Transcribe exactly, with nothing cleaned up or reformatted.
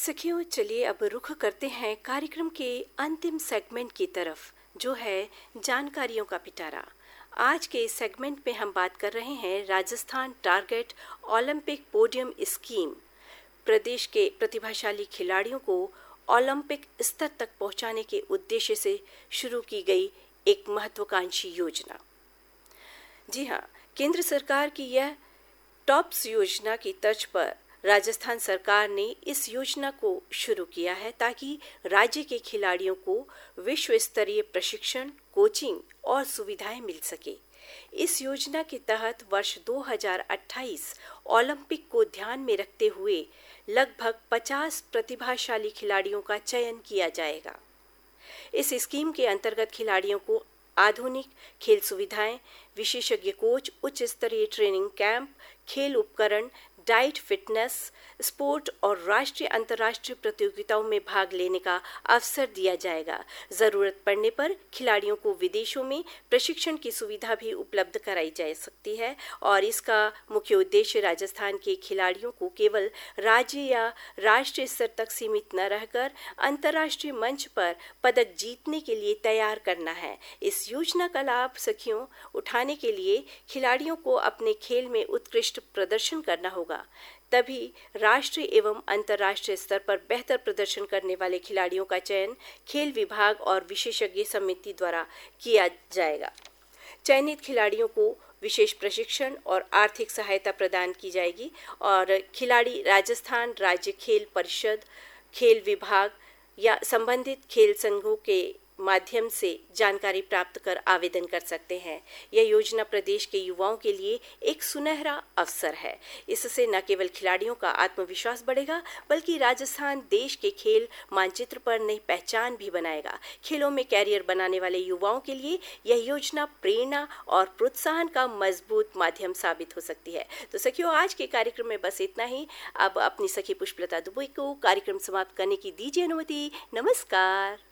सखियों, चलिए अब रुख करते हैं कार्यक्रम के अंतिम सेगमेंट की तरफ, जो है जानकारियों का पिटारा। आज के इस सेगमेंट में हम बात कर रहे हैं Rajasthan target Olympic podium scheme. प्रदेश के प्रतिभाशाली खिलाड़ियों को ओलंपिक स्तर तक पहुंचाने के उद्देश्य से शुरू की गई एक महत्वाकांक्षी योजना। जी हाँ, केंद्र सरकार की यह टॉप्स योजना की तर्ज पर राजस्थान सरकार ने इस योजना को शुरू किया है ताकि राज्य के खिलाड़ियों को विश्व स्तरीय प्रशिक्षण, कोचिंग और सुविधाएं मिल सके। इस योजना के तहत वर्ष दो हज़ार अट्ठाईस ओलंपिक को ध्यान में रखते हुए लगभग पचास प्रतिभाशाली खिलाड़ियों का चयन किया जाएगा। इस स्कीम के अंतर्गत खिलाड़ियों को आधुनिक खेल सुविधाएं, विशेषज्ञ कोच, उच्च स्तरीय ट्रेनिंग कैंप, खेल उपकरण, डाइट, फिटनेस, स्पोर्ट और राष्ट्रीय अंतर्राष्ट्रीय प्रतियोगिताओं में भाग लेने का अवसर दिया जाएगा। जरूरत पड़ने पर खिलाड़ियों को विदेशों में प्रशिक्षण की सुविधा भी उपलब्ध कराई जा सकती है और इसका मुख्य उद्देश्य राजस्थान के खिलाड़ियों को केवल राज्य या राष्ट्रीय स्तर तक सीमित न रहकर अंतर्राष्ट्रीय मंच पर पदक जीतने के लिए तैयार करना है। इस योजना का लाभ सखियों उठाने के लिए खिलाड़ियों को अपने खेल में उत्कृष्ट प्रदर्शन करना होगा, तभी राष्ट्रीय एवं अंतर्राष्ट्रीय स्तर पर बेहतर प्रदर्शन करने वाले खिलाड़ियों का चयन खेल विभाग और विशेषज्ञ समिति द्वारा किया जाएगा। चयनित खिलाड़ियों को विशेष प्रशिक्षण और आर्थिक सहायता प्रदान की जाएगी और खिलाड़ी राजस्थान राज्य खेल परिषद, खेल विभाग या संबंधित खेल संघों के माध्यम से जानकारी प्राप्त कर आवेदन कर सकते हैं। यह योजना प्रदेश के युवाओं के लिए एक सुनहरा अवसर है। इससे न केवल खिलाड़ियों का आत्मविश्वास बढ़ेगा, बल्कि राजस्थान देश के खेल मानचित्र पर नई पहचान भी बनाएगा। खेलों में कैरियर बनाने वाले युवाओं के लिए यह योजना प्रेरणा और प्रोत्साहन का मजबूत माध्यम साबित हो सकती है। तो सखियों, आज के कार्यक्रम में बस इतना ही। अब अपनी सखी पुष्पलता दुबे को कार्यक्रम समाप्त करने की दीजिए अनुमति। नमस्कार।